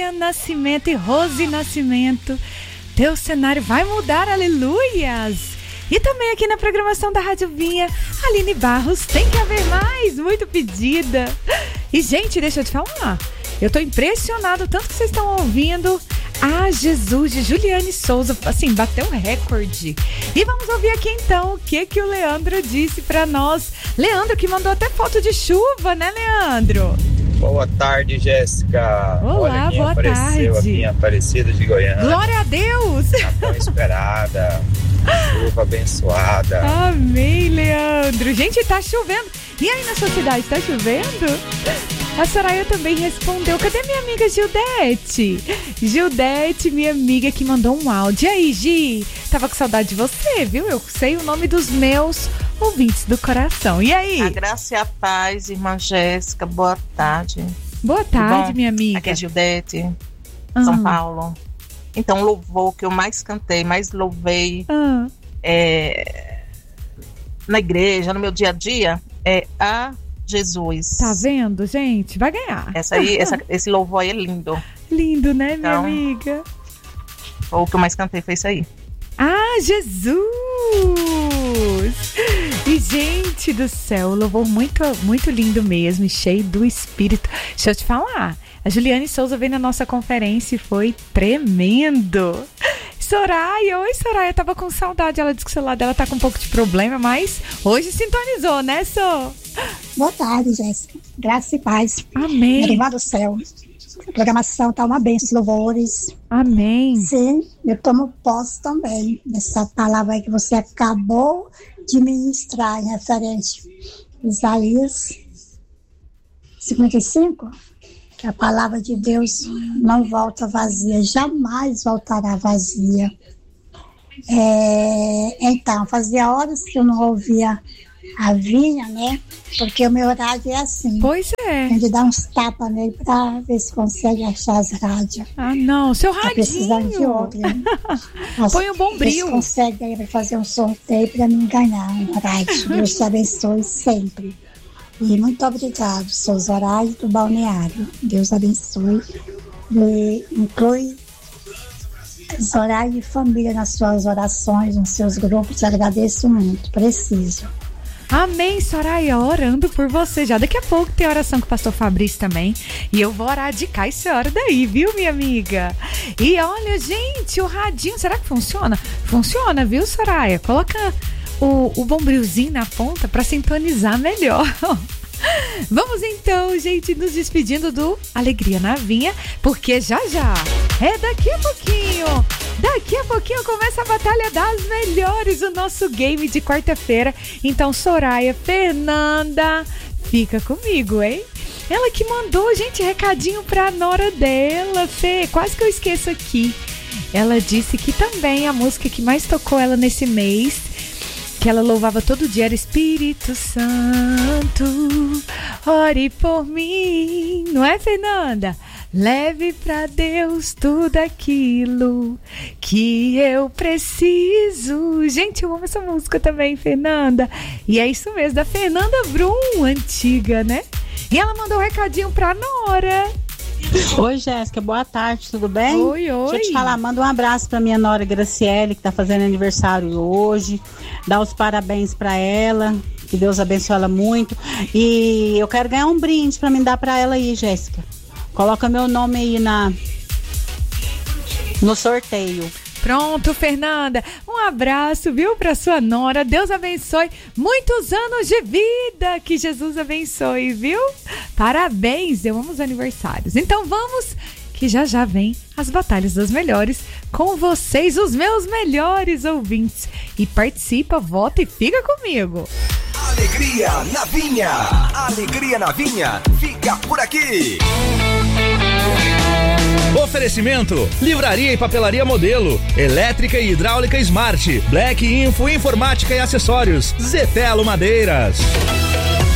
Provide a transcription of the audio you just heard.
Lilian Nascimento e Rose Nascimento. Teu cenário vai mudar, aleluias! E também aqui na programação da Rádio Vinha, Aline Barros, tem que haver mais, muito pedida. E gente, deixa eu te falar, eu tô impressionado tanto que vocês estão ouvindo a Jesus de Juliane Souza, assim, bateu recorde. E vamos ouvir aqui então o que o Leandro disse pra nós. Leandro que mandou até foto de chuva, né, Leandro? Boa tarde, Jéssica. Olá, quem boa apareceu tarde. aqui em Aparecida de Goiânia. Glória a Deus! Tá tão esperada. Chuva abençoada. Amém, Leandro. Gente, tá chovendo. E aí na sua cidade, tá chovendo? A Soraya também respondeu. Cadê minha amiga Gildete? Gildete, minha amiga que mandou um áudio. E aí, Gi? Tava com saudade de você, viu? Eu sei o nome dos meus ouvintes do coração. E aí? A graça e a paz, irmã Jéssica. Boa tarde. Boa tarde, minha amiga. Aqui é Gildete, São Paulo. Então, o louvor que eu mais cantei, mais louvei na igreja, no meu dia a dia, é a Jesus. Tá vendo, gente? Vai ganhar. Esse louvor aí é lindo. Lindo, né, minha amiga? O que eu mais cantei foi isso aí. Ah, Jesus! E, gente do céu, louvor muito, muito lindo mesmo, cheio do Espírito. Deixa eu te falar, a Juliane Souza veio na nossa conferência e foi tremendo. Soraya, oi Soraya, tava com saudade, ela disse que o celular dela tá com um pouco de problema, mas hoje sintonizou, né, Sô? Boa tarde, Jéssica. Graça e paz. Amém. Derivado do céu. A programação tá uma bênção, louvores. Amém. Sim, eu tomo posse também dessa palavra aí que você acabou de ministrar em referente a Isaías 55, que a palavra de Deus não volta vazia, jamais voltará vazia. Então, fazia horas que eu não ouvia a Vinha, né? Porque o meu horário é assim. Pois é. Tem de dar uns tapas nele pra ver se consegue achar as rádios. Ah, não, seu radinho. Tá precisando de outro, né? Põe um bom brilho. Se consegue aí pra fazer um sorteio pra mim ganhar um rádio. Deus te abençoe sempre. E muito obrigado, seus horários do balneário. Deus abençoe. E inclui os horários de família nas suas orações, nos seus grupos. Te agradeço muito. Preciso. Amém, Soraya, orando por você. Já daqui a pouco tem oração com o pastor Fabrício também. E eu vou orar de cá essa hora daí, viu, minha amiga? E olha, gente, o radinho, será que funciona? Funciona, viu, Soraya? Coloca o bombrilzinho na ponta para sintonizar melhor. Vamos então, gente, nos despedindo do Alegria na Vinha, porque já é daqui a pouquinho começa a Batalha das Melhores, o nosso game de quarta-feira. Então, Soraya, Fernanda, fica comigo, hein? Ela que mandou, gente, recadinho pra nora dela, Fê, quase que eu esqueço aqui. Ela disse que também a música que mais tocou ela nesse mês, que ela louvava todo dia, era Espírito Santo, ore por mim. Não é, Fernanda? Leve pra Deus tudo aquilo que eu preciso. Gente, eu amo essa música também, Fernanda. E é isso mesmo, da Fernanda Brum, antiga, né? E ela mandou um recadinho pra nora. Oi, Jéssica, boa tarde, tudo bem? Oi. Deixa eu te falar, manda um abraço pra minha nora Graciele, que tá fazendo aniversário hoje. Dá os parabéns pra ela, que Deus abençoe ela muito. E eu quero ganhar um brinde pra me dar pra ela aí, Jéssica. Coloca meu nome aí no sorteio. Pronto, Fernanda. Um abraço, viu, pra sua nora. Deus abençoe. Muitos anos de vida. Que Jesus abençoe, viu? Parabéns. Eu amo os aniversários. Então vamos, que já vem as Batalhas das Melhores com vocês, os meus melhores ouvintes. E participa, vota e fica comigo. Alegria na Vinha. Alegria na Vinha. Fica por aqui. Oferecimento: Livraria e Papelaria Modelo, Elétrica e Hidráulica Smart, Black Info Informática e Acessórios, Zetelo Madeiras.